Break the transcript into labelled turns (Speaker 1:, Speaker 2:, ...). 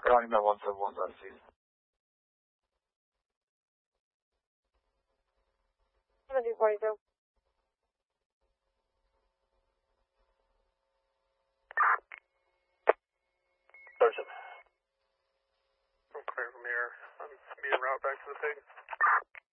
Speaker 1: Carolina 171 Southeast.
Speaker 2: 1742.
Speaker 1: Sergeant.
Speaker 3: I'm clear from here. I'm being route back to the scene.